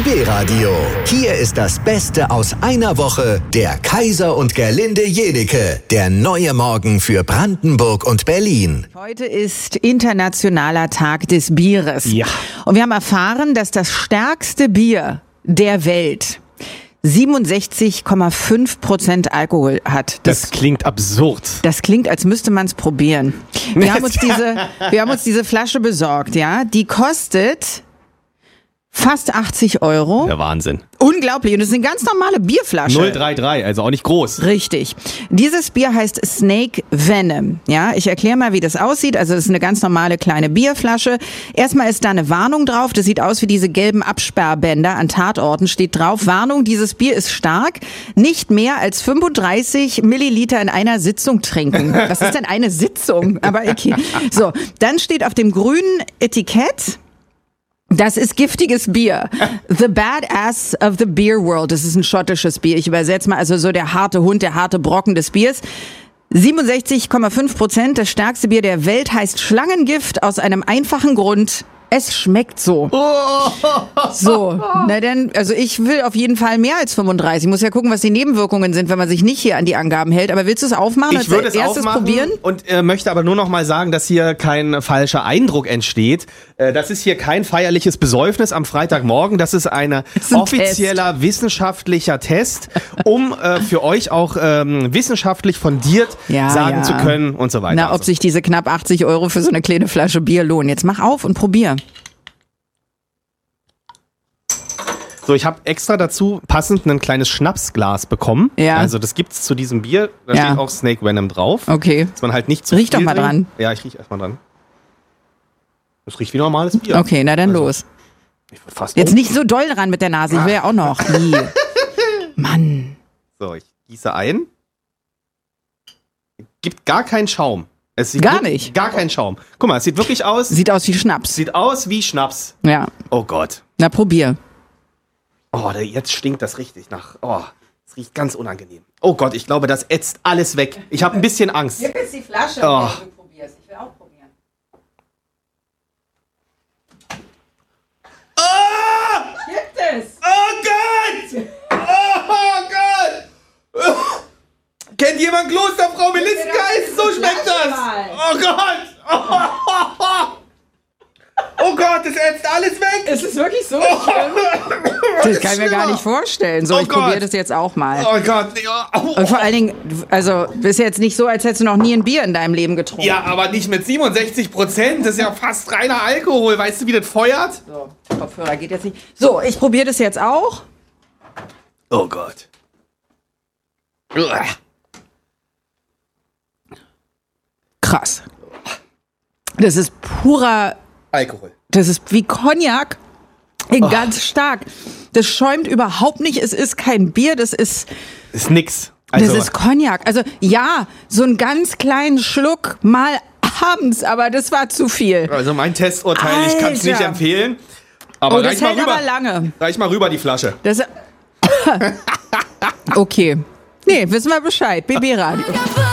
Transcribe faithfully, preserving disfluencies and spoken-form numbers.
B-Radio. Hier ist das Beste aus einer Woche. Der Kaiser und Gerlinde Jenieke. Der neue Morgen für Brandenburg und Berlin. Heute ist Internationaler Tag des Bieres. Ja. Und wir haben erfahren, dass das stärkste Bier der Welt siebenundsechzig Komma fünf Prozent Alkohol hat. Das, Das, klingt absurd. das klingt, als müsste man es probieren. Wir haben uns diese, wir haben uns diese Flasche besorgt, ja. Die kostet fast achtzig Euro. Der Wahnsinn. Unglaublich. Und es ist eine ganz normale Bierflasche. null Komma dreiunddreißig, also auch nicht groß. Richtig. Dieses Bier heißt Snake Venom. Ja, ich erkläre mal, wie das aussieht. Also es ist eine ganz normale kleine Bierflasche. Erstmal ist da eine Warnung drauf. Das sieht aus wie diese gelben Absperrbänder an Tatorten. Steht drauf: Warnung, dieses Bier ist stark. Nicht mehr als fünfunddreißig Milliliter in einer Sitzung trinken. Was ist denn eine Sitzung? Aber okay. So, dann steht auf dem grünen Etikett: Das ist giftiges Bier. The Badass of the Beer World. Das ist ein schottisches Bier. Ich übersetze mal, also so der harte Hund, der harte Brocken des Biers. siebenundsechzig Komma fünf Prozent. Das stärkste Bier der Welt heißt Schlangengift aus einem einfachen Grund. Es schmeckt so. So, na dann, also ich will auf jeden Fall mehr als fünfunddreißig. Ich muss ja gucken, was die Nebenwirkungen sind, wenn man sich nicht hier an die Angaben hält. Aber willst du es aufmachen? Ich würde es erstes aufmachen probieren? und äh, möchte aber nur noch mal sagen, dass hier kein falscher Eindruck entsteht. Äh, das ist hier kein feierliches Besäufnis am Freitagmorgen. Das ist eine ist ein offizieller Test. wissenschaftlicher Test, um äh, für euch auch ähm, wissenschaftlich fundiert Ja, sagen ja. zu können und so weiter. Na, ob sich diese knapp achtzig Euro für so eine kleine Flasche Bier lohnen. Jetzt mach auf und probier. So, ich habe extra dazu passend ein kleines Schnapsglas bekommen. Ja. Also das gibt's zu diesem Bier. Da Ja. steht auch Snake Venom drauf. Okay. Dass man halt nicht zu Riech viel doch mal trinkt. dran. Ja, ich riech erst mal dran. Das riecht wie normales Bier. Okay, na dann Also, los. Ich würd fast Jetzt um- nicht so doll dran mit der Nase, ich will ja auch noch. Nie. Mann. So, ich gieße ein. Gibt gar keinen Schaum. Es sieht Gar wirklich- nicht? Gar keinen Schaum. Guck mal, es sieht wirklich aus. Sieht aus wie Schnaps. Sieht aus wie Schnaps. Ja. Oh Gott. Na, probier. Oh, da- jetzt stinkt das richtig nach. Oh, es riecht ganz unangenehm. Oh Gott, ich glaube, das ätzt alles weg. Ich habe ein bisschen Angst. Gib jetzt die Flasche, Oh. wenn du probierst. Ich will auch probieren. Ah! Gibt es? Oh Gott! Oh Gott! Kennt jemand Klosterfrau Melissengeist? So schmeckt das! Oh Gott! Oh Gott, das ätzt alles weg! Ist es wirklich so? Das kann ich mir gar nicht vorstellen. So, Oh ich Gott. probiere das jetzt auch mal. Oh Gott! Ja, au. Und vor allen Dingen, also, ist jetzt nicht so, als hättest du noch nie ein Bier in deinem Leben getrunken. Ja, aber nicht mit siebenundsechzig Prozent. Das ist ja fast reiner Alkohol. Weißt du, wie das feuert? So, Kopfhörer geht jetzt nicht. So, ich probiere das jetzt auch. Oh Gott. Uah. Krass. Das ist purer, Alkohol. das ist wie Cognac. Oh. Ganz stark. Das schäumt überhaupt nicht. Es ist kein Bier, das ist, Ist nix. Also, das ist Cognac. Also ja, so einen ganz kleinen Schluck mal abends, aber das war zu viel. also mein Testurteil, ich kann es nicht Alter. empfehlen. Aber Oh, das reich mal hält rüber. aber lange. Reich mal rüber die Flasche. Das okay. Nee, wissen wir Bescheid. B B Radio.